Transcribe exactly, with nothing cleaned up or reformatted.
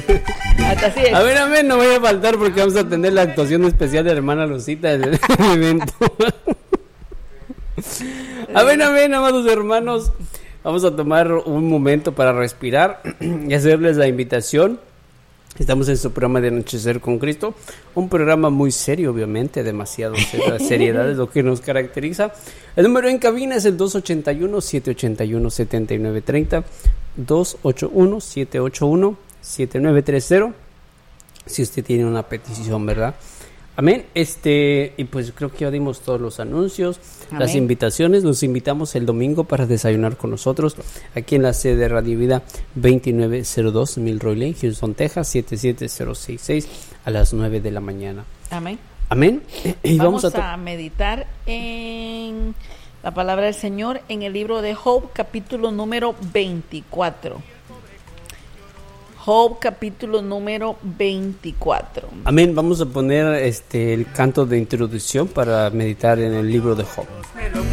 Hasta así es. A ver, amén, no voy a faltar porque vamos a tener la actuación especial de la hermana Lucita en el evento. A ver, amén, amados hermanos. Vamos a tomar un momento para respirar y hacerles la invitación. Estamos en su programa de Anochecer con Cristo, un programa muy serio, obviamente, demasiado serio. La seriedad es lo que nos caracteriza. El número en cabina es el dos ocho uno, siete ocho uno, siete nueve tres cero, dos ocho uno, siete ocho uno, siete nueve tres cero, si usted tiene una petición, ¿verdad? Amén. Este, y pues creo que ya dimos todos los anuncios, Amén. Las invitaciones. Los invitamos el domingo para desayunar con nosotros aquí en la sede de Radio Vida veintinueve cero dos Milroy Lane, Houston, Texas siete siete cero seis seis a las nueve de la mañana. Amén. Amén. Y vamos, vamos a, to- a meditar en la palabra del Señor en el libro de Job, capítulo número veinticuatro. Job, capítulo número veinticuatro. Amén. Vamos a poner este el canto de introducción para meditar en el libro de Job.